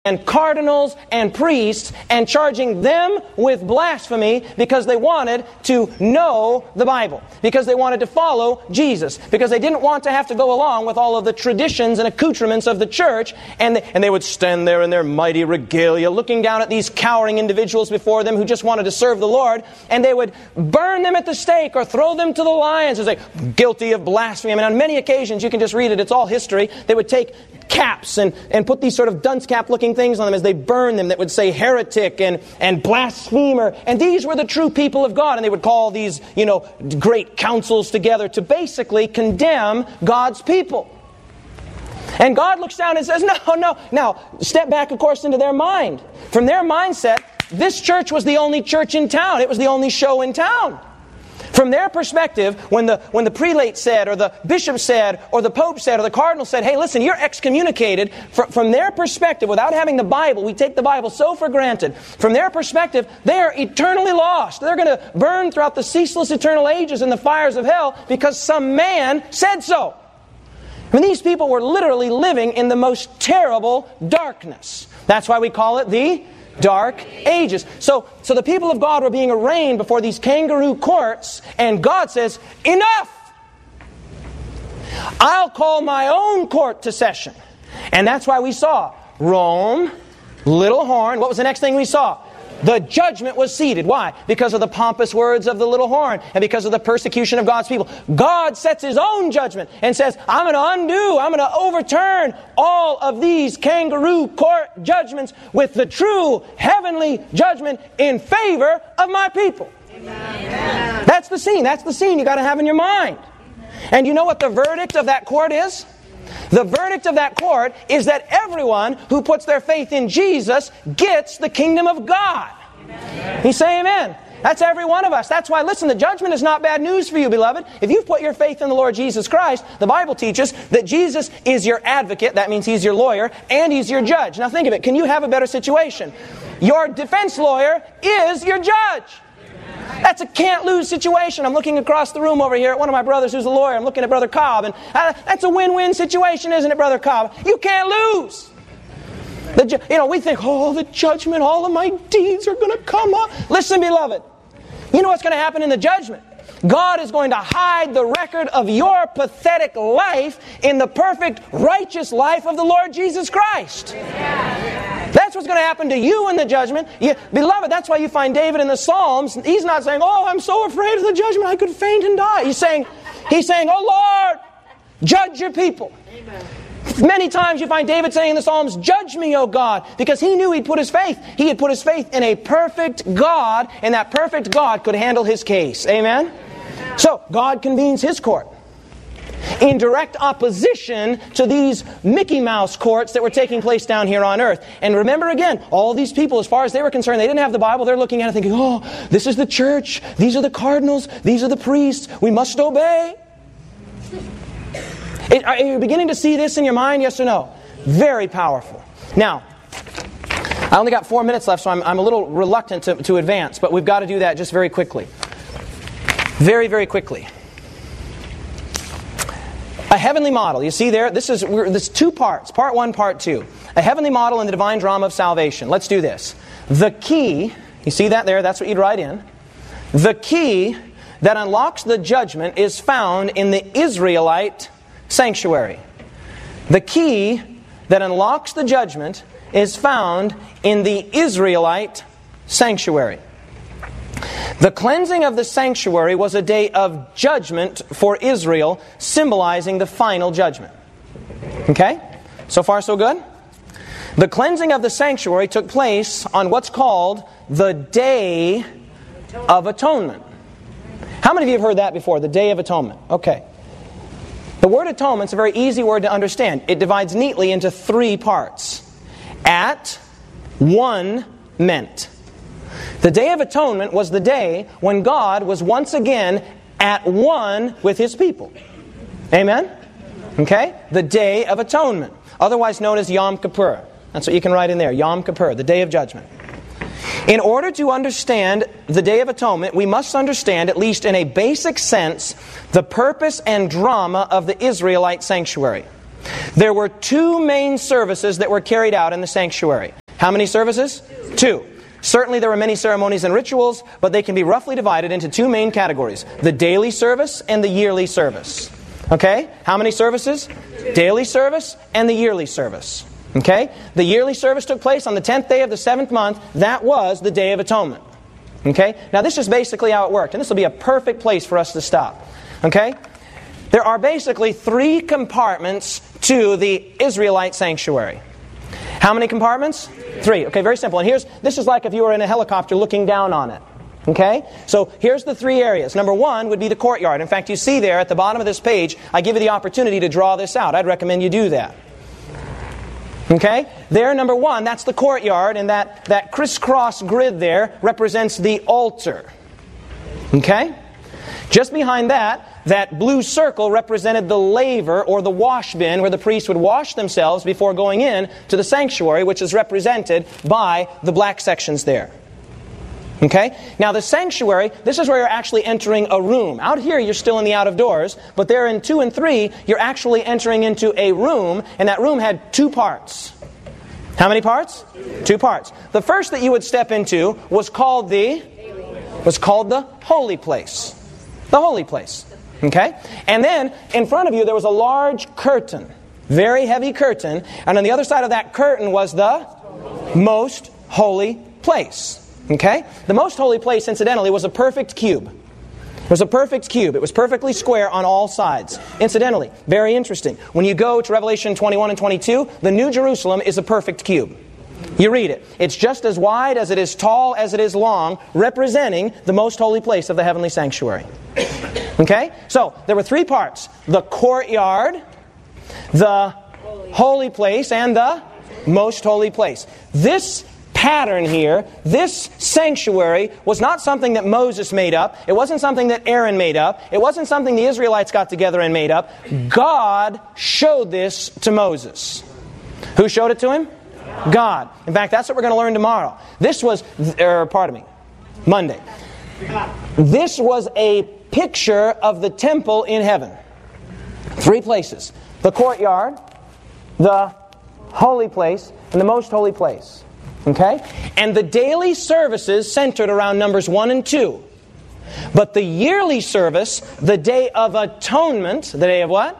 and cardinals and priests and charging them with blasphemy because they wanted to know the Bible, because they wanted to follow Jesus, because they didn't want to have to go along with all of the traditions and accoutrements of the church, and they would stand there in their mighty regalia looking down at these cowering individuals before them who just wanted to serve the Lord, and they would burn them at the stake or throw them to the lions as they guilty of blasphemy. I mean, on many occasions, you can just read it, it's all history, they would take caps and put these sort of dunce cap looking things on them as they burn them that would say heretic and blasphemer. And these were the true people of God. And they would call these, great councils together to basically condemn God's people. And God looks down and says, no. Now, step back, of course, into their mind. From their mindset, this church was the only church in town. It was the only show in town. From their perspective, when the prelate said, or the bishop said, or the pope said, or the cardinal said, hey, listen, you're excommunicated, from their perspective, without having the Bible, we take the Bible so for granted. From their perspective, they are eternally lost. They're going to burn throughout the ceaseless eternal ages in the fires of hell because some man said so. I mean, these people were literally living in the most terrible darkness. That's why we call it the Dark Ages. So the people of God were being arraigned before these kangaroo courts, and God says, enough! I'll call my own court to session. And that's why we saw Rome, little horn. What was the next thing we saw? The judgment was seated. Why? Because of the pompous words of the little horn and because of the persecution of God's people. God sets His own judgment and says, I'm going to overturn all of these kangaroo court judgments with the true heavenly judgment in favor of my people. Amen. That's the scene. That's the scene you got to have in your mind. And you know what the verdict of that court is? The verdict of that court is that everyone who puts their faith in Jesus gets the kingdom of God. Amen. You say amen. That's every one of us. That's why, listen, the judgment is not bad news for you, beloved. If you've put your faith in the Lord Jesus Christ, the Bible teaches that Jesus is your advocate. That means He's your lawyer and He's your judge. Now think of it. Can you have a better situation? Your defense lawyer is your judge. That's a can't-lose situation. I'm looking across the room over here at one of my brothers who's a lawyer. I'm looking at Brother Cobb. And that's a win-win situation, isn't it, Brother Cobb? You can't lose. We think, the judgment, all of my deeds are going to come up. Listen, beloved. You know what's going to happen in the judgment? God is going to hide the record of your pathetic life in the perfect, righteous life of the Lord Jesus Christ. That's what's going to happen to you in the judgment. Beloved, that's why you find David in the Psalms. He's not saying, I'm so afraid of the judgment I could faint and die. He's saying, oh Lord, judge your people. Amen. Many times you find David saying in the Psalms, judge me, O God, because he knew he'd put his faith. He had put his faith in a perfect God, and that perfect God could handle his case. Amen? So, God convenes His court in direct opposition to these Mickey Mouse courts that were taking place down here on earth. And remember again, all these people, as far as they were concerned, they didn't have the Bible. They're looking at it thinking, this is the church, these are the cardinals, these are the priests, we must obey. Are you beginning to see this in your mind, yes or no? Very powerful. Now, I only got 4 minutes left, so I'm a little reluctant to advance, but we've got to do that just very quickly. Very, very quickly. A heavenly model. You see there? This is 2 parts. Part 1, Part 2. A heavenly model in the divine drama of salvation. Let's do this. The key, you see that there? That's what you'd write in. The key that unlocks the judgment is found in the Israelite sanctuary. The key that unlocks the judgment is found in the Israelite sanctuary. The cleansing of the sanctuary was a day of judgment for Israel, symbolizing the final judgment. Okay? So far, so good? The cleansing of the sanctuary took place on what's called the Day of Atonement. How many of you have heard that before? The Day of Atonement. Okay. The word atonement is a very easy word to understand. It divides neatly into 3 parts. At, one, meant. The Day of Atonement was the day when God was once again at one with His people. Amen? Okay? The Day of Atonement. Otherwise known as Yom Kippur. That's what you can write in there. Yom Kippur, the Day of Judgment. In order to understand the Day of Atonement, we must understand, at least in a basic sense, the purpose and drama of the Israelite sanctuary. There were 2 main services that were carried out in the sanctuary. How many services? 2. Certainly there were many ceremonies and rituals, but they can be roughly divided into 2 main categories. The daily service and the yearly service. Okay? How many services? Daily service and the yearly service. Okay? The yearly service took place on the 10th day of the 7th month. That was the Day of Atonement. Okay? Now this is basically how it worked. And this will be a perfect place for us to stop. Okay? There are basically 3 compartments to the Israelite sanctuary. How many compartments? 3. Okay, very simple. And this is like if you were in a helicopter looking down on it. Okay? So here's the 3 areas. Number 1 would be the courtyard. In fact, you see there at the bottom of this page, I give you the opportunity to draw this out. I'd recommend you do that. Okay? There, number 1, that's the courtyard, and that crisscross grid there represents the altar. Okay? Just behind that blue circle represented the laver or the wash bin where the priests would wash themselves before going in to the sanctuary, which is represented by the black sections there. Okay? Now the sanctuary, this is where you're actually entering a room. Out here you're still in the out of doors, but there in 2 and 3 you're actually entering into a room, and that room had 2 parts. How many parts? 2 parts. The first that you would step into was called the holy place. The holy place. Okay? And then, in front of you, there was a large curtain. Very heavy curtain. And on the other side of that curtain was the most holy place. Okay? The most holy place, incidentally, was a perfect cube. It was a perfect cube. It was perfectly square on all sides. Incidentally, very interesting. When you go to Revelation 21 and 22, the New Jerusalem is a perfect cube. You read it. It's just as wide as it is tall as it is long, representing the most holy place of the heavenly sanctuary. Okay? So, there were 3 parts. The courtyard, the holy place, and the most holy place. This pattern here, this sanctuary, was not something that Moses made up. It wasn't something that Aaron made up. It wasn't something the Israelites got together and made up. God showed this to Moses. Who showed it to him? God. In fact, that's what we're going to learn tomorrow. Monday. This was a picture of the temple in heaven. 3 places. The courtyard, the holy place, and the most holy place. Okay? And the daily services centered around numbers 1 and 2. But the yearly service, the Day of Atonement, the day of what?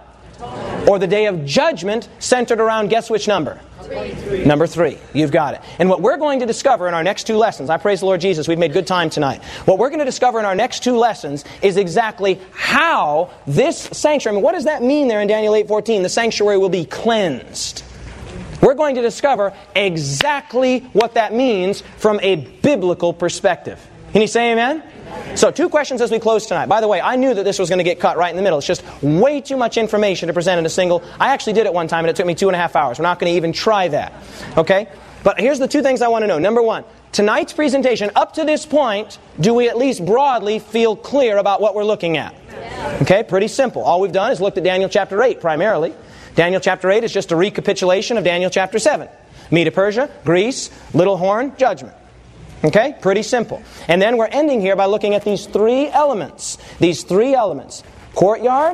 Or the Day of Judgment, centered around, guess which number? 3. Number 3. You've got it. And what we're going to discover in our next 2 lessons, I praise the Lord Jesus, we've made good time tonight. What we're going to discover in our next 2 lessons is exactly how this sanctuary, what does that mean there in Daniel 8:14? The sanctuary will be cleansed. We're going to discover exactly what that means from a biblical perspective. Can you say amen? So 2 questions as we close tonight. By the way, I knew that this was going to get cut right in the middle. It's just way too much information to present in a single. I actually did it one time and it took me 2.5 hours. We're not going to even try that. Okay? But here's the 2 things I want to know. Number 1, tonight's presentation, up to this point, do we at least broadly feel clear about what we're looking at? Okay? Pretty simple. All we've done is looked at Daniel chapter 8 primarily. Daniel chapter 8 is just a recapitulation of Daniel chapter 7. Medo-Persia, Greece, little horn, judgment. Okay? Pretty simple. And then we're ending here by looking at these 3 elements. These 3 elements. Courtyard,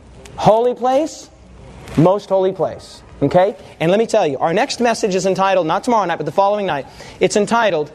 holy place, most holy place. Okay? And let me tell you, our next message is entitled, not tomorrow night, but the following night, it's entitled,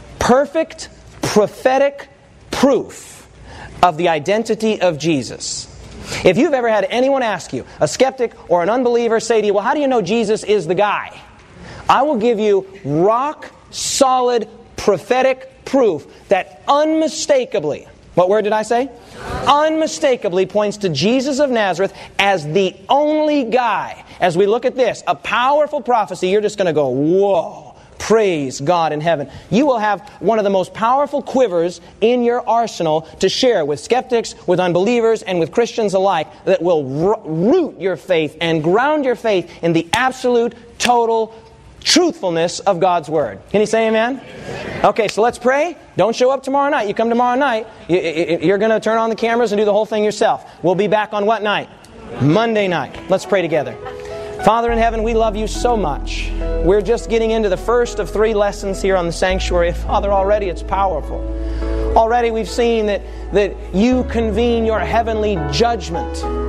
Perfect Prophetic Proof of the Identity of Jesus. If you've ever had anyone ask you, a skeptic or an unbeliever, say to you, well, how do you know Jesus is the guy? I will give you rock solid prophetic proof that unmistakably, what word did I say? Unmistakably points to Jesus of Nazareth as the only guy. As we look at this, a powerful prophecy, you're just going to go, whoa. Praise God in heaven. You will have one of the most powerful quivers in your arsenal to share with skeptics, with unbelievers, and with Christians alike that will root your faith and ground your faith in the absolute, total truthfulness of God's Word. Can you say amen? Okay, so let's pray. Don't show up tomorrow night. You come tomorrow night, you're going to turn on the cameras and do the whole thing yourself. We'll be back on what night? Monday night. Let's pray together. Father in heaven, we love you so much. We're just getting into the first of 3 lessons here on the sanctuary. Father, already it's powerful. Already we've seen that you convene your heavenly judgment.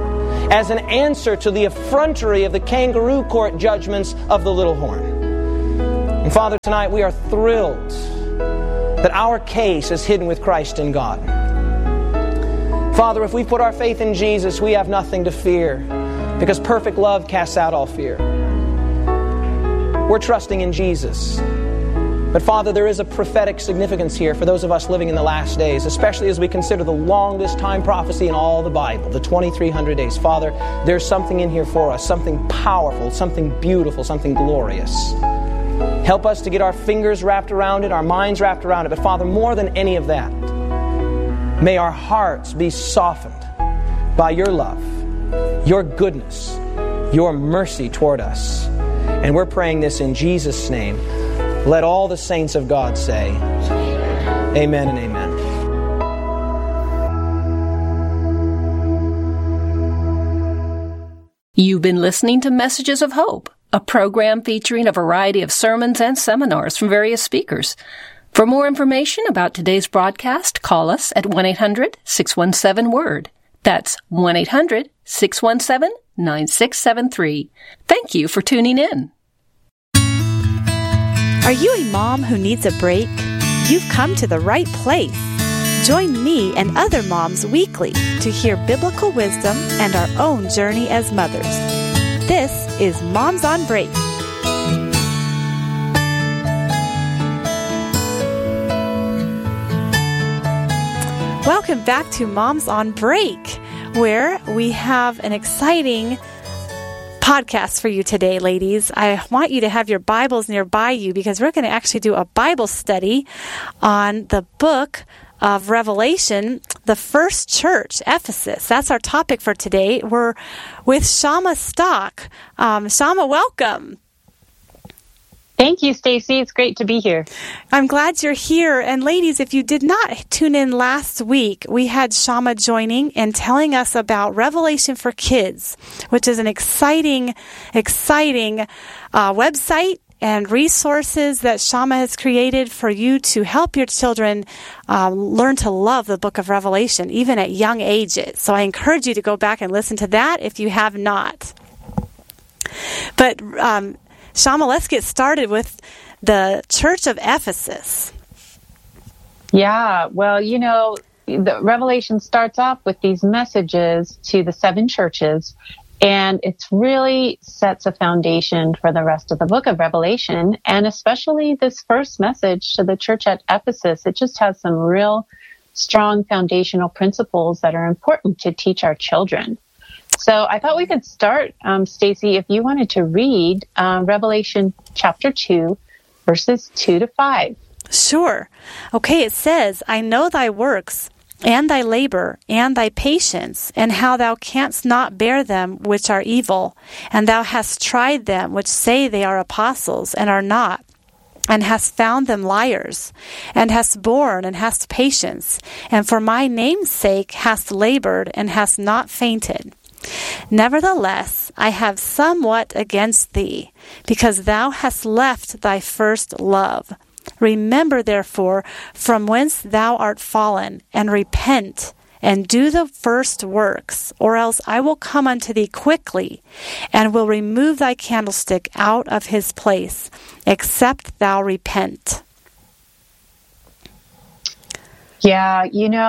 as an answer to the effrontery of the kangaroo court judgments of the little horn. And Father, tonight we are thrilled that our case is hidden with Christ in God. Father, if we put our faith in Jesus, we have nothing to fear, because perfect love casts out all fear. We're trusting in Jesus. But Father, there is a prophetic significance here for those of us living in the last days, especially as we consider the longest time prophecy in all the Bible, the 2,300 days. Father, there's something in here for us, something powerful, something beautiful, something glorious. Help us to get our fingers wrapped around it, our minds wrapped around it. But Father, more than any of that, may our hearts be softened by your love, your goodness, your mercy toward us. And we're praying this in Jesus' name. Let all the saints of God say, amen and amen. You've been listening to Messages of Hope, a program featuring a variety of sermons and seminars from various speakers. For more information about today's broadcast, call us at 1-800-617-WORD. That's 1-800-617-9673. Thank you for tuning in. Are you a mom who needs a break? You've come to the right place. Join me and other moms weekly to hear biblical wisdom and our own journey as mothers. This is Moms on Break. Welcome back to Moms on Break, where we have an exciting podcast for you today, ladies. I want you to have your Bibles nearby you, because we're going to actually do a Bible study on the book of Revelation, the first church, Ephesus. That's our topic for today. We're with Shama Stock. Shama, welcome. Thank you, Stacy. It's great to be here. I'm glad you're here. And ladies, if you did not tune in last week, we had Shama joining and telling us about Revelation for Kids, which is an exciting website and resources that Shama has created for you to help your children learn to love the book of Revelation, even at young ages. So I encourage you to go back and listen to that if you have not. But Shama, let's get started with the Church of Ephesus. Yeah, well, the Revelation starts off with these messages to the 7 churches, and it really sets a foundation for the rest of the book of Revelation, and especially this first message to the church at Ephesus. It just has some real strong foundational principles that are important to teach our children. So I thought we could start, Stacy, if you wanted to read Revelation chapter 2, verses 2-5. Sure. Okay, it says, I know thy works, and thy labor, and thy patience, and how thou canst not bear them which are evil, and thou hast tried them which say they are apostles, and are not, and hast found them liars, and hast borne, and hast patience, and for my name's sake hast labored, and hast not fainted. Nevertheless, I have somewhat against thee, because thou hast left thy first love. Remember, therefore, from whence thou art fallen, and repent, and do the first works, or else I will come unto thee quickly, and will remove thy candlestick out of his place, except thou repent. Yeah,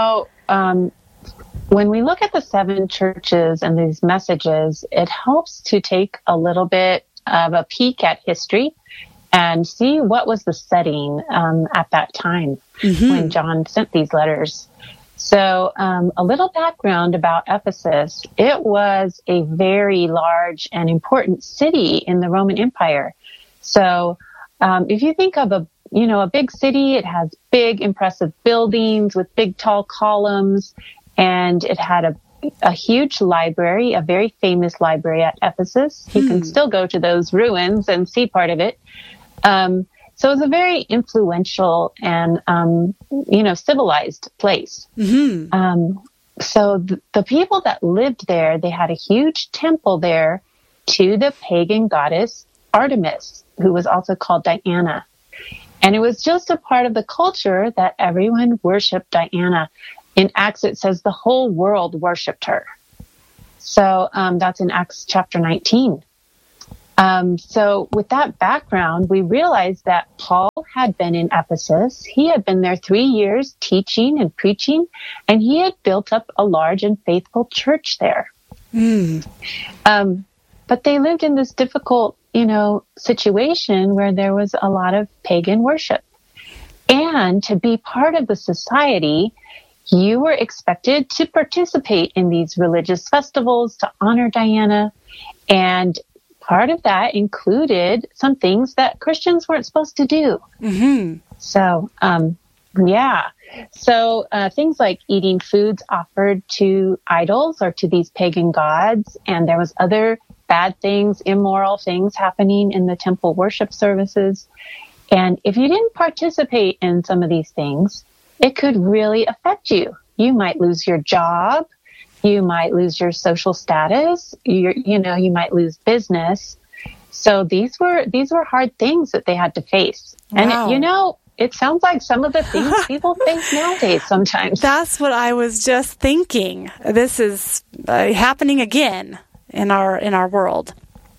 when we look at the 7 churches and these messages, it helps to take a little bit of a peek at history and see what was the setting at that time when John sent these letters. So a little background about Ephesus. It was a very large and important city in the Roman Empire. So if you think of a big city, it has big, impressive buildings with big, tall columns. And it had a huge library, a very famous library at Ephesus. You can still go to those ruins and see part of it. So it was a very influential and, civilized place. So the people that lived there, they had a huge temple there to the pagan goddess Artemis, who was also called Diana. And it was just a part of the culture that everyone worshiped Diana. In Acts, it says the whole world worshipped her. So that's in Acts chapter 19. So with that background, we realize that Paul had been in Ephesus. He had been there 3 years teaching and preaching, and he had built up a large and faithful church there. But they lived in this difficult, situation where there was a lot of pagan worship. And to be part of the society, you were expected to participate in these religious festivals to honor Diana. And part of that included some things that Christians weren't supposed to do. Mm-hmm. So, So things like eating foods offered to idols or to these pagan gods. And there was other bad things, immoral things happening in the temple worship services. And if you didn't participate in some of these things, it could really affect you. You might lose your job. You might lose your social status. You might lose business. So these were hard things that they had to face. Wow. And it sounds like some of the things people face nowadays sometimes. That's what I was just thinking. This is happening again in our world.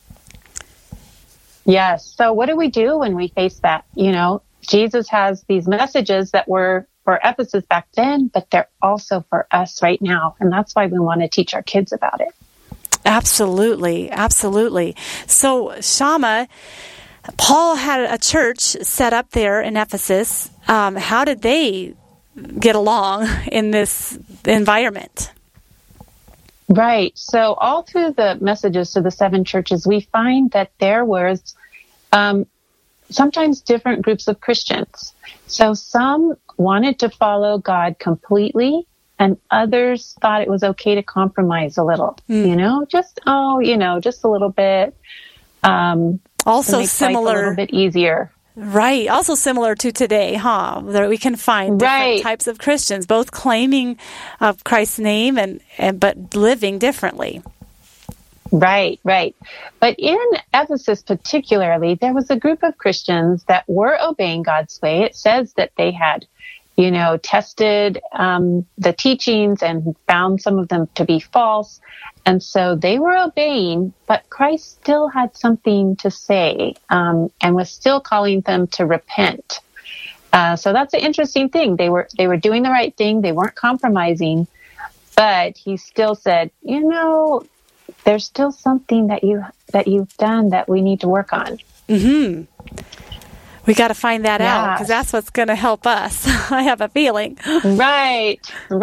Yes. So what do we do when we face that? Jesus has these messages that were for Ephesus back then, but they're also for us right now. And that's why we want to teach our kids about it. Absolutely. Absolutely. So, Shama, Paul had a church set up there in Ephesus. How did they get along in this environment? Right. So all through the messages to the 7 churches, we find that there was sometimes different groups of Christians. So some wanted to follow God completely, and others thought it was okay to compromise a little, just a little bit. Also to make similar, life a little bit easier. Right. Also similar to today, huh? There we can find different types of Christians, both claiming of Christ's name but living differently. Right. But in Ephesus particularly, there was a group of Christians that were obeying God's way. It says that they had, tested the teachings and found some of them to be false. And so they were obeying, but Christ still had something to say and was still calling them to repent. So that's an interesting thing. They were doing the right thing. They weren't compromising, but he still said, there's still something that you've done that we need to work on. Mm-hmm. We got to find that out, because that's what's going to help us. I have a feeling. Right.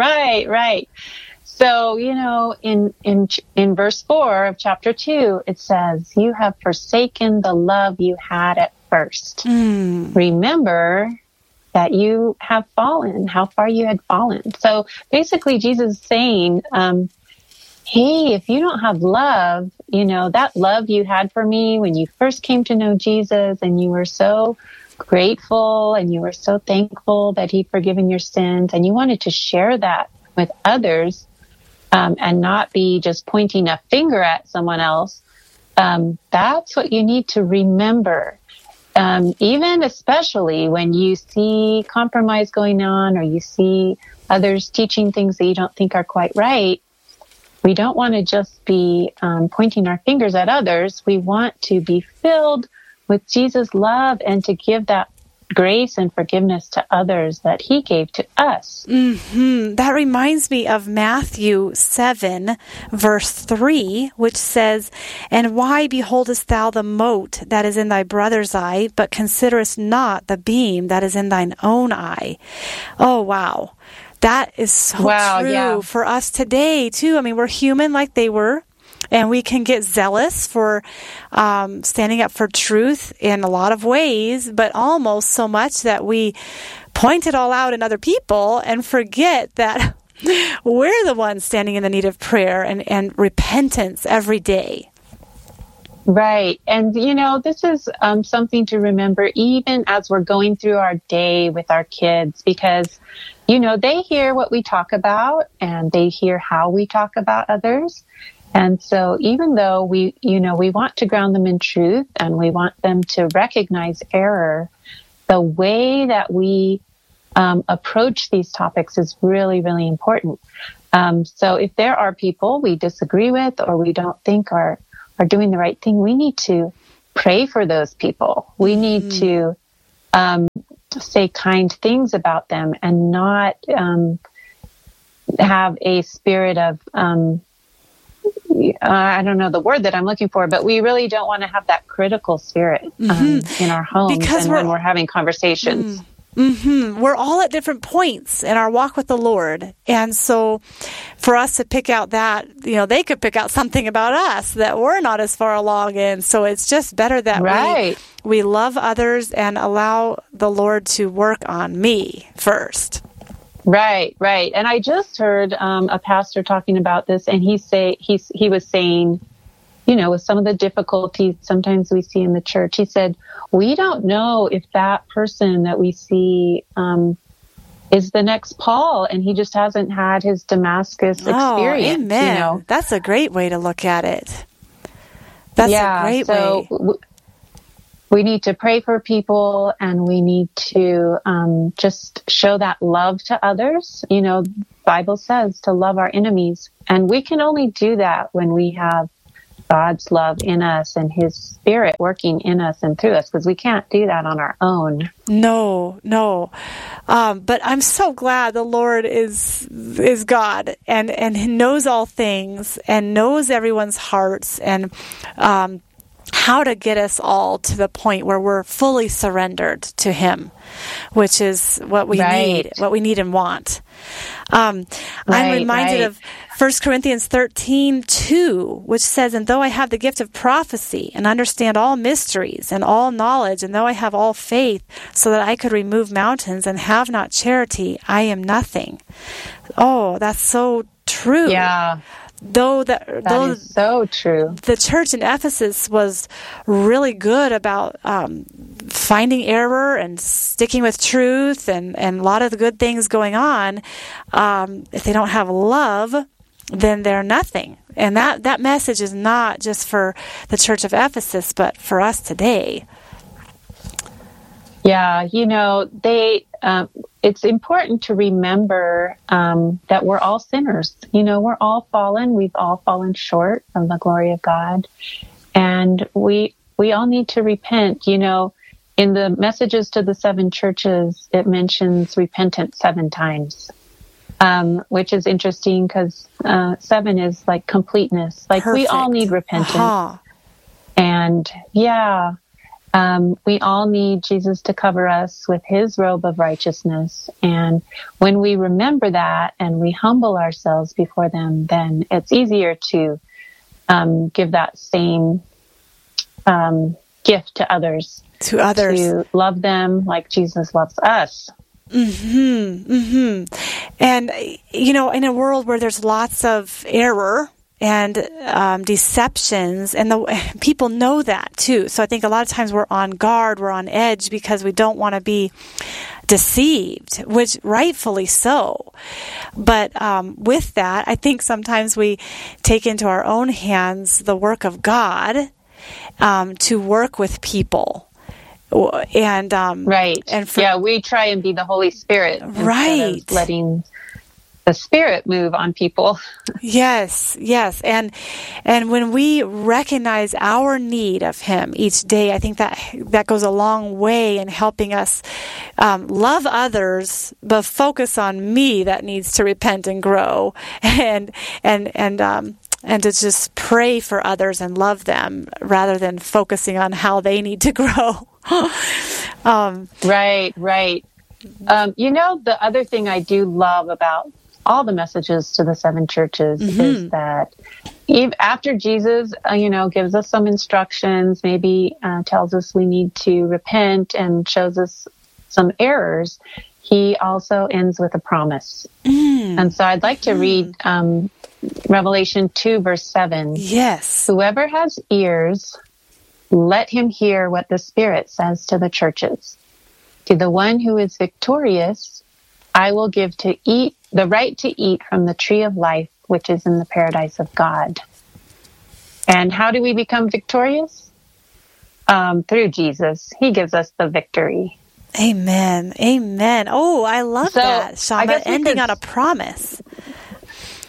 So, in verse 4 of chapter 2, it says, "You have forsaken the love you had at first. Remember that you have fallen, how far you had fallen." So basically Jesus is saying, hey, if you don't have love, that love you had for me when you first came to know Jesus, and you were so grateful and you were so thankful that he'd forgiven your sins, and you wanted to share that with others, and not be just pointing a finger at someone else, that's what you need to remember. Even especially when you see compromise going on, or you see others teaching things that you don't think are quite right, we don't want to just be pointing our fingers at others. We want to be filled with Jesus' love and to give that grace and forgiveness to others that he gave to us. Mm-hmm. That reminds me of Matthew 7, verse 3, which says, "And why beholdest thou the mote that is in thy brother's eye, but considerest not the beam that is in thine own eye?" Oh, wow. That is so true for us today, too. I mean, we're human like they were. And we can get zealous for standing up for truth in a lot of ways, but almost so much that we point it all out in other people and forget that we're the ones standing in the need of prayer and repentance every day. Right. And, this is something to remember even as we're going through our day with our kids, because, they hear what we talk about and they hear how we talk about others. And so even though we want to ground them in truth and we want them to recognize error, the way that we approach these topics is really, really important. So if there are people we disagree with or we don't think are doing the right thing, we need to pray for those people. We need to say kind things about them and not have a spirit of, I don't know the word that I'm looking for, but we really don't want to have that critical spirit in our homes when we're having conversations. We're all at different points in our walk with the Lord. And so for us to pick out that, they could pick out something about us that we're not as far along in. So it's just better that we love others and allow the Lord to work on me first. Right. And I just heard a pastor talking about this, and he was saying, with some of the difficulties sometimes we see in the church, he said, we don't know if that person that we see is the next Paul, and he just hasn't had his Damascus experience. Amen. That's a great way to look at it. That's a great way. We need to pray for people, and we need to just show that love to others. The Bible says to love our enemies, and we can only do that when we have God's love in us and His Spirit working in us and through us, because we can't do that on our own. No. But I'm so glad the Lord is God and He knows all things and knows everyone's hearts and how to get us all to the point where we're fully surrendered to Him, which is what we need and want. I'm reminded of 1 Corinthians 13:2, which says, and though I have the gift of prophecy and understand all mysteries and all knowledge, and though I have all faith so that I could remove mountains and have not charity, I am nothing. Oh, that's so true. Yeah. That is so true. The church in Ephesus was really good about finding error and sticking with truth and a lot of the good things going on. If they don't have love, then they're nothing. And that message is not just for the church of Ephesus, but for us today. Yeah, it's important to remember that we're all sinners. We're all fallen. We've all fallen short of the glory of God. And we all need to repent. In the messages to the 7 churches, it mentions repentance 7 times, which is interesting because 7 is like completeness. Like Perfect. We all need repentance. Uh-huh. And we all need Jesus to cover us with His robe of righteousness. And when we remember that and we humble ourselves before them, then it's easier to give that same gift to others. To love them like Jesus loves us. And, in a world where there's lots of error and deceptions, and people know that too. So I think a lot of times we're on guard, we're on edge because we don't want to be deceived, which rightfully so. But with that, I think sometimes we take into our own hands the work of God to work with people. And we try and be the Holy Spirit instead of letting the Spirit move on people. Yes. And when we recognize our need of Him each day, I think that goes a long way in helping us love others, but focus on me that needs to repent and grow, and to just pray for others and love them rather than focusing on how they need to grow. Right. The other thing I do love about all the messages to the 7 churches is that after Jesus, gives us some instructions, maybe tells us we need to repent and shows us some errors, He also ends with a promise. And so I'd like to read Revelation 2, verse 7. Yes. Whoever has ears, let him hear what the Spirit says to the churches. To the one who is victorious, I will give to eat the right to eat from the tree of life, which is in the paradise of God. And how do we become victorious? Through Jesus. He gives us the victory. Amen. Oh, I love that, Shauna, ending on a promise.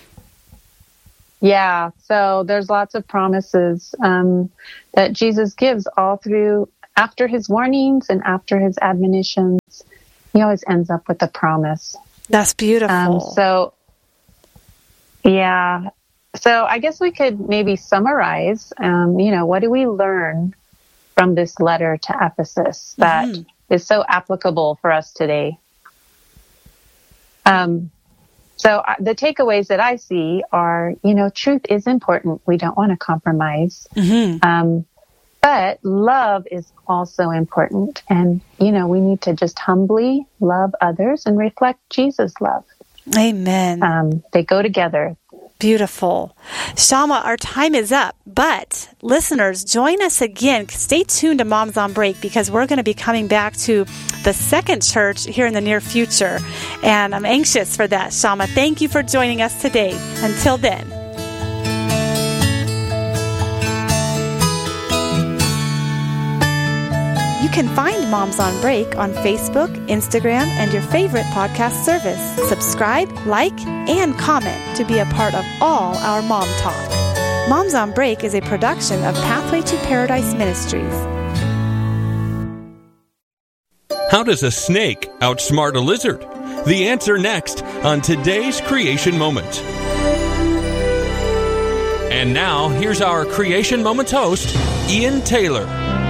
Yeah, so there's lots of promises that Jesus gives all through, after his warnings and after his admonitions. He always ends up with a promise. That's beautiful. So I guess we could maybe summarize, what do we learn from this letter to Ephesus that is so applicable for us today? So the takeaways that I see are, truth is important. We don't want to compromise. But love is also important. And, we need to just humbly love others and reflect Jesus' love. Amen. They go together. Beautiful. Shama, our time is up, but listeners, join us again. Stay tuned to Moms on Break, because we're going to be coming back to the second church here in the near future, and I'm anxious for that. Shama, thank you for joining us today. Until then. You can find Moms on Break on Facebook, Instagram, and your favorite podcast service. Subscribe, like, and comment to be a part of all our Mom Talk. Moms on Break is a production of Pathway to Paradise Ministries. How does a snake outsmart a lizard? The answer next on today's Creation Moment. And now, here's our Creation Moments host, Ian Taylor.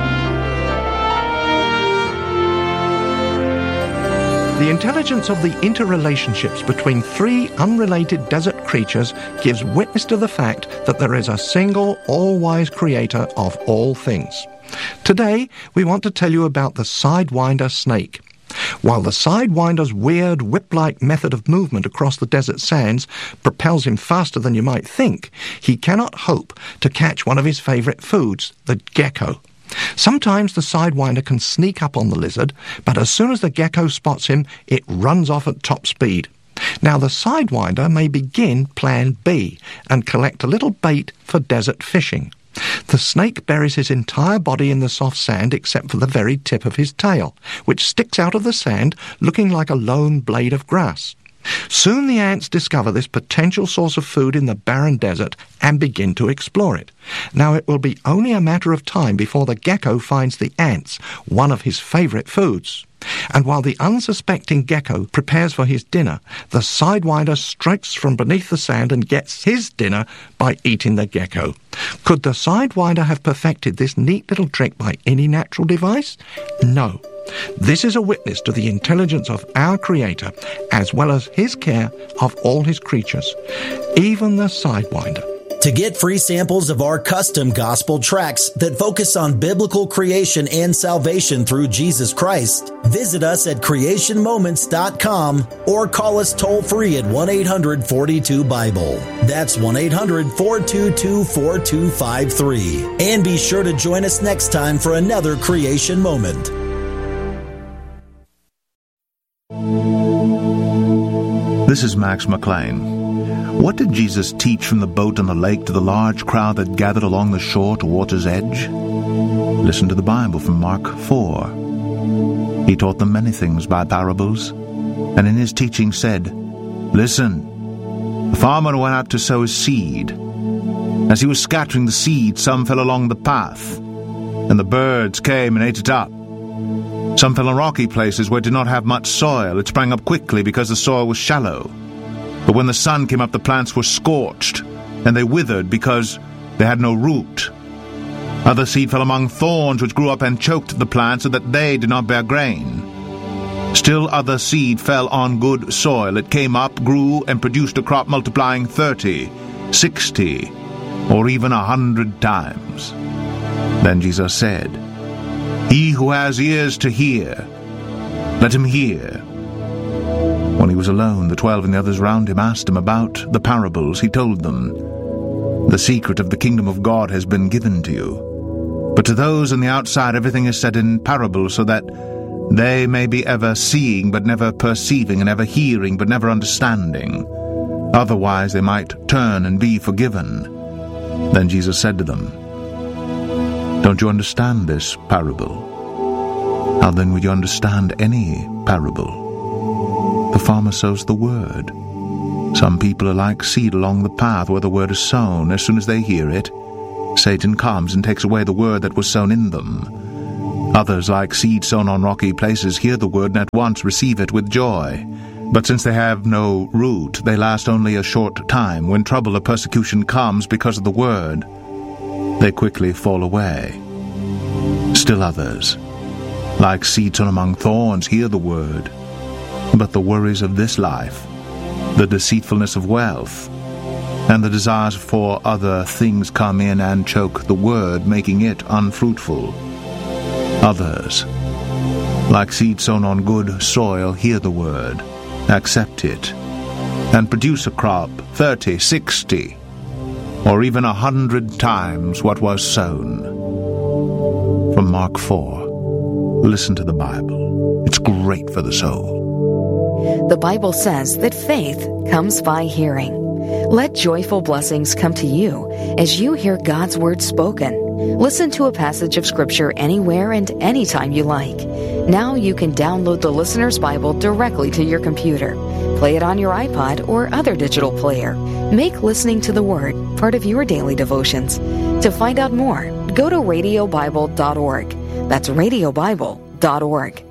The intelligence of the interrelationships between three unrelated desert creatures gives witness to the fact that there is a single, all-wise creator of all things. Today, we want to tell you about the Sidewinder snake. While the Sidewinder's weird whip-like method of movement across the desert sands propels him faster than you might think, he cannot hope to catch one of his favorite foods, the gecko. Sometimes the Sidewinder can sneak up on the lizard, but as soon as the gecko spots him, it runs off at top speed. Now the Sidewinder may begin Plan B and collect a little bait for desert fishing. The snake buries his entire body in the soft sand except for the very tip of his tail, which sticks out of the sand looking like a lone blade of grass. Soon the ants discover this potential source of food in the barren desert and begin to explore it. Now it will be only a matter of time before the gecko finds the ants, one of his favorite foods. And while the unsuspecting gecko prepares for his dinner, the Sidewinder strikes from beneath the sand and gets his dinner by eating the gecko. Could the Sidewinder have perfected this neat little trick by any natural device? No. This is a witness to the intelligence of our Creator, as well as his care of all his creatures, even the Sidewinder. To get free samples of our custom gospel tracts that focus on biblical creation and salvation through Jesus Christ, visit us at creationmoments.com or call us toll-free at 1-800-42-BIBLE. That's 1-800-422-4253. And be sure to join us next time for another Creation Moment. This is Max McLean. What did Jesus teach from the boat on the lake to the large crowd that gathered along the shore to water's edge? Listen to the Bible from Mark 4. He taught them many things by parables, and in his teaching said, "Listen, the farmer went out to sow his seed. As he was scattering the seed, some fell along the path, and the birds came and ate it up. Some fell in rocky places where it did not have much soil. It sprang up quickly because the soil was shallow. But when the sun came up, the plants were scorched, and they withered because they had no root. Other seed fell among thorns, which grew up and choked the plant so that they did not bear grain. Still other seed fell on good soil. It came up, grew, and produced a crop multiplying 30, 60, or even 100 times." Then Jesus said, "He who has ears to hear, let him hear." When he was alone, the 12 and the others round him asked him about the parables. He told them, "The secret of the kingdom of God has been given to you. But to those on the outside everything is said in parables, so that they may be ever seeing but never perceiving, and ever hearing but never understanding. Otherwise they might turn and be forgiven." Then Jesus said to them, "Don't you understand this parable? How then would you understand any parable? The farmer sows the word. Some people are like seed along the path where the word is sown. As soon as they hear it, Satan comes and takes away the word that was sown in them. Others, like seed sown on rocky places, hear the word and at once receive it with joy. But since they have no root, they last only a short time. When trouble or persecution comes because of the word, they quickly fall away. Still others, like seed sown among thorns, hear the word. But the worries of this life, the deceitfulness of wealth, and the desires for other things come in and choke the word, making it unfruitful. Others, like seed sown on good soil, hear the word, accept it, and produce a crop 30, 60, or even 100 times what was sown. From Mark 4, listen to the Bible. It's great for the soul. The Bible says that faith comes by hearing. Let joyful blessings come to you as you hear God's word spoken. Listen to a passage of Scripture anywhere and anytime you like. Now you can download the Listener's Bible directly to your computer. Play it on your iPod or other digital player. Make listening to the Word part of your daily devotions. To find out more, go to radiobible.org. That's radiobible.org.